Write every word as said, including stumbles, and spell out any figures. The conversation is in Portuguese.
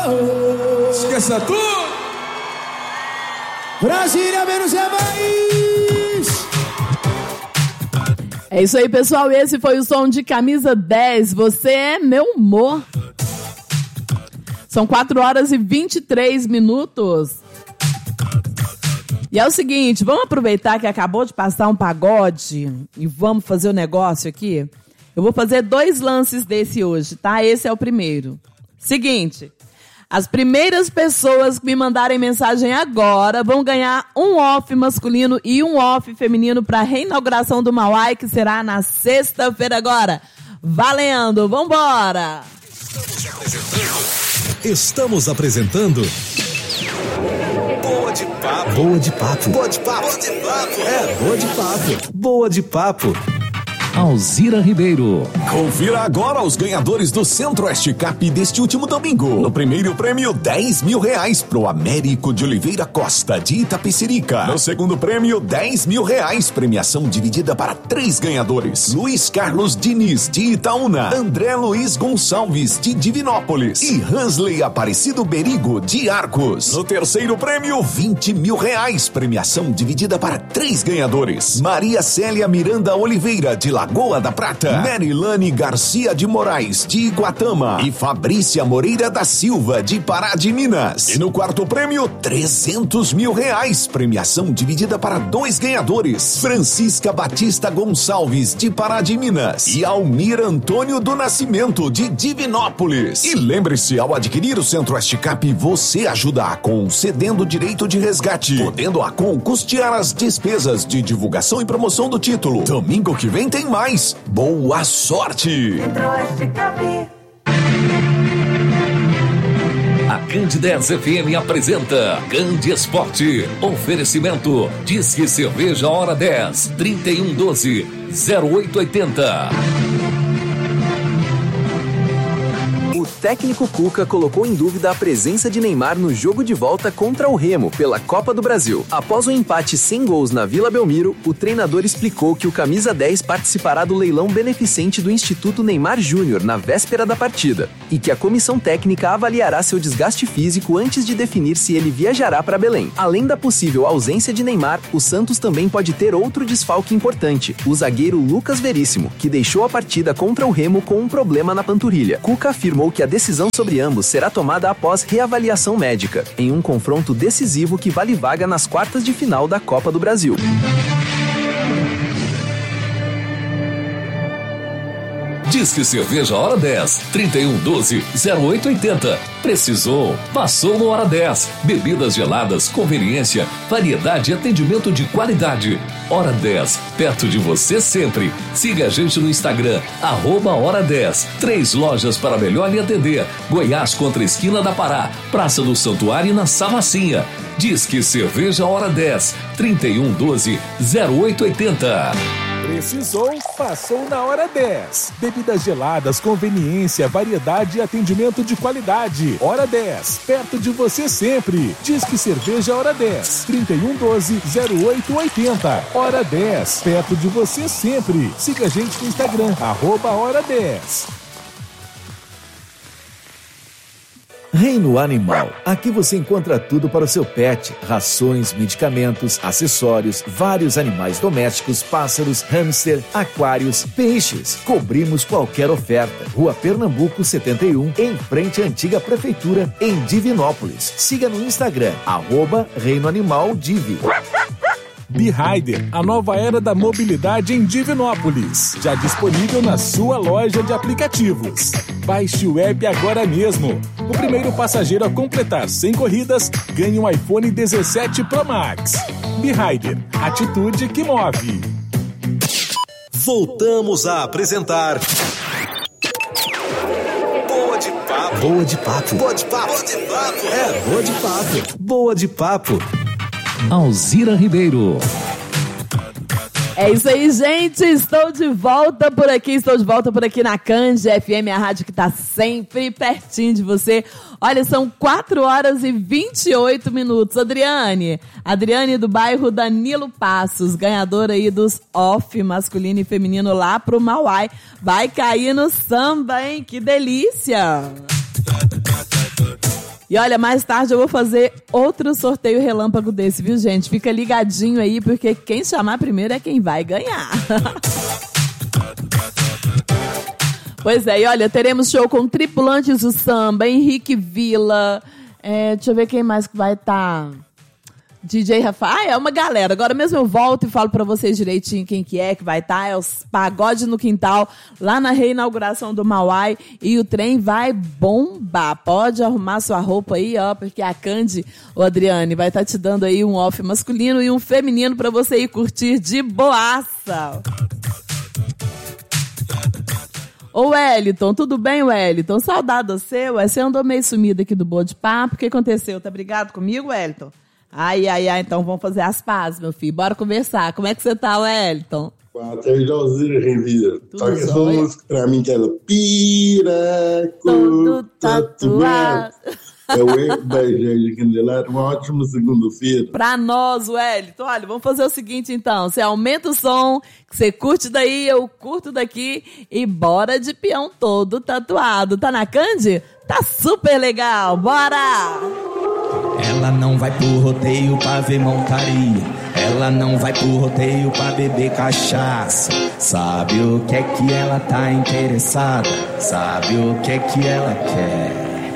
Esqueça tudo. Brasília menos é mais. É isso aí, pessoal. Esse foi o som de Camisa dez. Você é meu humor. São quatro horas e vinte e três minutos. E é o seguinte, vamos aproveitar que acabou de passar um pagode e vamos fazer o negócio aqui? Eu vou fazer dois lances desse hoje, tá? Esse é o primeiro. Seguinte, as primeiras pessoas que me mandarem mensagem agora vão ganhar um off masculino e um off feminino para a reinauguração do Mauai, que será na sexta-feira agora. Valendo, vambora! Estamos apresentando Boa de Papo. Boa de Papo. Boa de Papo. Boa de Papo. É, Boa de Papo. Boa de Papo. Alzira Ribeiro. Confira agora os ganhadores do Centro-Oeste Cap deste último domingo. No primeiro prêmio, dez mil reais pro Américo de Oliveira Costa, de Itapecerica. No segundo prêmio, dez mil reais, premiação dividida para três ganhadores. Luiz Carlos Diniz, de Itaúna. André Luiz Gonçalves, de Divinópolis. E Hansley Aparecido Berigo, de Arcos. No terceiro prêmio, vinte mil reais, premiação dividida para três ganhadores. Maria Célia Miranda Oliveira, de Lagoa da Prata. Merilane Garcia de Moraes, de Iguatama. E Fabrícia Moreira da Silva, de Pará de Minas. E no quarto prêmio, trezentos mil reais, premiação dividida para dois ganhadores. Francisca Batista Gonçalves, de Pará de Minas. E Almir Antônio do Nascimento, de Divinópolis. E lembre-se, ao adquirir o Centro-Oeste Cap, você ajuda a Acon cedendo direito de resgate, podendo a Acon custear as despesas de divulgação e promoção do título. Domingo que vem tem mais. Boa sorte! Centro-Oeste Cap. A Candidez F M apresenta Cande Esporte. Oferecimento Disque Cerveja Hora dez, trinta e um doze, zero oito oitenta. O técnico Cuca colocou em dúvida a presença de Neymar no jogo de volta contra o Remo pela Copa do Brasil. Após um empate sem gols na Vila Belmiro, o treinador explicou que o camisa dez participará do leilão beneficente do Instituto Neymar Júnior na véspera da partida e que a comissão técnica avaliará seu desgaste físico antes de definir se ele viajará para Belém. Além da possível ausência de Neymar, o Santos também pode ter outro desfalque importante, o zagueiro Lucas Veríssimo, que deixou a partida contra o Remo com um problema na panturrilha. Cuca afirmou que a decisão sobre ambos será tomada após reavaliação médica, em um confronto decisivo que vale vaga nas quartas de final da Copa do Brasil. Disque Cerveja Hora dez, trinta e um doze, zero oito oitenta. Precisou? Passou no Hora dez. Bebidas geladas, conveniência, variedade e atendimento de qualidade. Hora dez, perto de você sempre. Siga a gente no Instagram, arroba Hora dez. Três lojas para melhor lhe atender. Goiás contra a esquina da Pará, Praça do Santuário e na Samacinha. Disque Cerveja Hora dez, trinta e um doze, zero oito oitenta. Precisou? Passou na Hora dez. Bebidas geladas, conveniência, variedade e atendimento de qualidade. Hora dez, perto de você sempre. Disque Cerveja Hora dez, trinta e um doze, zero oito oitenta. Hora dez, perto de você sempre. Siga a gente no Instagram, arroba Hora dez. Reino Animal. Aqui você encontra tudo para o seu pet. Rações, medicamentos, acessórios, vários animais domésticos, pássaros, hamster, aquários, peixes. Cobrimos qualquer oferta. Rua Pernambuco setenta e um, em frente à antiga prefeitura, em Divinópolis. Siga no Instagram, arroba Reino Animal Divi. B-Rider, a nova era da mobilidade em Divinópolis. Já disponível na sua loja de aplicativos. Baixe o app agora mesmo. O primeiro passageiro a completar cem corridas ganha um iPhone dezessete Pro Max. B-Rider, atitude que move. Voltamos a apresentar Boa de Papo. Boa de Papo. Boa de Papo. Boa de Papo. É, Boa de Papo. Boa de Papo. Alzira Ribeiro. É isso aí, gente. Estou de volta por aqui. Estou de volta por aqui na Cande F M, a rádio que está sempre pertinho de você. Olha, são quatro horas e vinte e oito minutos. Adriane, Adriane do bairro Danilo Passos, ganhadora aí dos off masculino e feminino lá pro Mauai. Vai cair no samba, hein? Que delícia! E olha, mais tarde eu vou fazer outro sorteio relâmpago desse, viu, gente? Fica ligadinho aí, porque quem chamar primeiro é quem vai ganhar. Pois é, e olha, teremos show com Tripulantes do Samba, Henrique Villa, é, deixa eu ver quem mais que vai estar... Tá. D J Rafa, ah, é uma galera. Agora mesmo eu volto e falo pra vocês direitinho quem que é que vai estar. Tá. É os Pagode no Quintal, lá na reinauguração do Mauai. E o trem vai bombar. Pode arrumar sua roupa aí, ó, porque a Candy, o Adriane, vai estar tá te dando aí um off masculino e um feminino pra você ir curtir de boaça. Ô, Wellington, tudo bem, Wellington? Saudade do seu. Você andou meio sumido aqui do Boa de Papo. O que aconteceu? Tá brigado comigo, Wellington? Ai, ai, ai, então vamos fazer as pazes, meu filho. Bora conversar. Como é que você tá, Wellington? Até igualzinho, Renvira. Só que essa música pra mim que era Piraco todo tatuado. É o erro da Igreja de Candelária, uma ótima segunda-feira. Pra nós, Wellington, olha, vamos fazer o seguinte então. Você aumenta o som, que você curte daí, eu curto daqui e bora de peão todo tatuado. Tá na Candy? Tá super legal, bora! Ela não vai pro rodeio pra ver montaria. Ela não vai pro rodeio pra beber cachaça. Sabe o que é que ela tá interessada? Sabe o que é que ela quer?